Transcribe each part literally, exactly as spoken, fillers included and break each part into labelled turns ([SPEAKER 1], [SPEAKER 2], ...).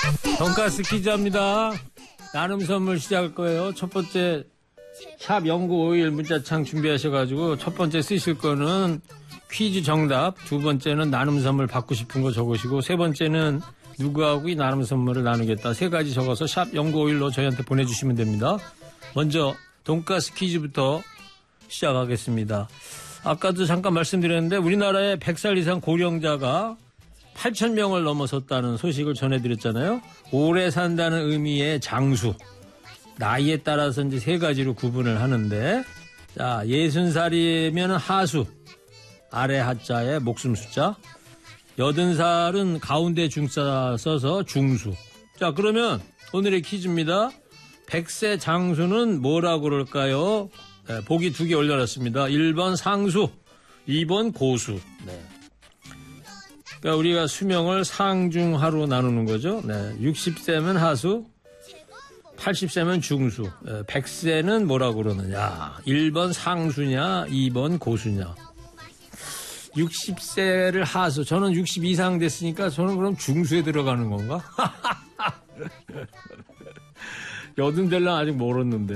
[SPEAKER 1] 돈가스 퀴즈 합니다. 나눔 선물 시작할 거예요. 첫 번째 샵 영구오일 문자창 준비하셔가지고 첫 번째 쓰실 거는 퀴즈 정답, 두 번째는 나눔 선물 받고 싶은 거 적으시고 세 번째는 누구하고 이 나눔 선물을 나누겠다. 세 가지 적어서 샵 영구오일로 저희한테 보내주시면 됩니다. 먼저 돈가스 퀴즈부터 시작하겠습니다. 아까도 잠깐 말씀드렸는데 우리나라에 백 살 이상 고령자가 팔천 명을 넘어섰다는 소식을 전해드렸잖아요. 오래 산다는 의미의 장수, 나이에 따라서 이제 세 가지로 구분을 하는데, 자, 예순 살이면 하수, 아래 하자에 목숨 숫자, 여든 살은 가운데 중자 써서 중수. 자, 그러면 오늘의 퀴즈입니다. 백 세 장수는 뭐라고 그럴까요? 네, 보기 두 개 올려놨습니다. 일 번 상수, 이 번 고수. 네. 그러니까 우리가 수명을 상중하로 나누는 거죠. 네. 육십 세면 하수, 팔십 세면 중수, 네. 백 세는 뭐라고 그러느냐. 일 번 상수냐, 이 번 고수냐. 육십 세를 하수. 저는 육십 이상 됐으니까 저는 그럼 중수에 들어가는 건가? 여든 될랑 아직 멀었는데.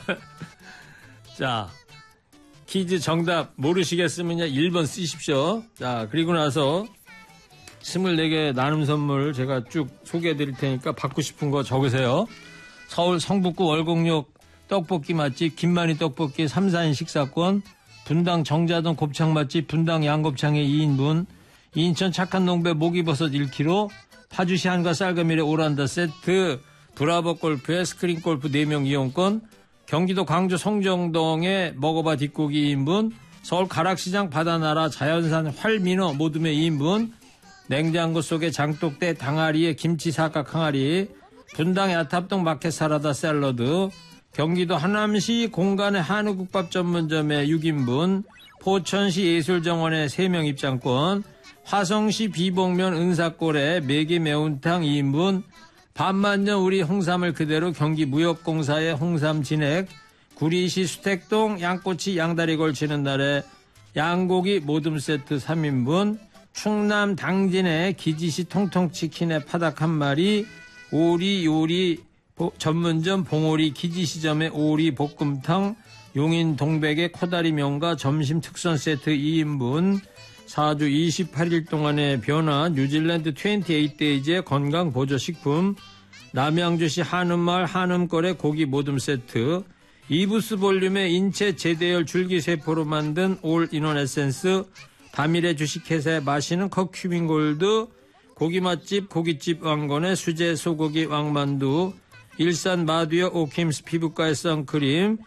[SPEAKER 1] 자, 퀴즈 정답 모르시겠으면 일 번 쓰십시오. 자, 그리고 나서 스물네 개 나눔 선물 제가 쭉 소개해 드릴 테니까 받고 싶은 거 적으세요. 서울 성북구 월곡역 떡볶이 맛집 김만희 떡볶이 삼, 사 인 식사권, 분당 정자동 곱창 맛집 분당 양곱창의 이 인분, 인천 착한 농배 목이버섯 일 킬로그램, 파주시 한과 쌀가밀의 오란다 세트, 브라보 골프의 스크린 골프 네 명 이용권, 경기도 광주 송정동의 먹어봐 뒷고기 이 인분, 서울 가락시장 바다나라 자연산 활민어 모둠의 이 인분, 냉장고 속에 장독대 당아리에 김치 사각 항아리, 분당 야탑동 마켓 사라다 샐러드, 경기도 하남시 공간의 한우국밥 전문점의 육 인분, 포천시 예술정원의 세 명 입장권, 화성시 비봉면 은사골의 매개 매운탕 이 인분, 반만년 우리 홍삼을 그대로 경기무역공사의 홍삼 진액, 구리시 수택동 양꼬치 양다리 걸치는 날에 양고기 모듬 세트 삼 인분, 충남 당진의 기지시 통통치킨의 파닭 한 마리, 오리 요리 전문점 봉오리 기지시점의 오리 볶음탕, 용인 동백의 코다리 명가 점심 특선 세트 이 인분, 사주 이십팔 일 동안의 변화 뉴질랜드 이십팔 데이즈의 건강보조식품, 남양주시 한음마을 한음거래 고기 모듬 세트, 이부스 볼륨의 인체 제대열 줄기세포로 만든 올인원 에센스, 다밀의 주식회사에 마시는 커큐민 골드, 고기 맛집 고깃집 왕건의 수제 소고기 왕만두, 일산 마두어 오킴스 피부과의 선크림,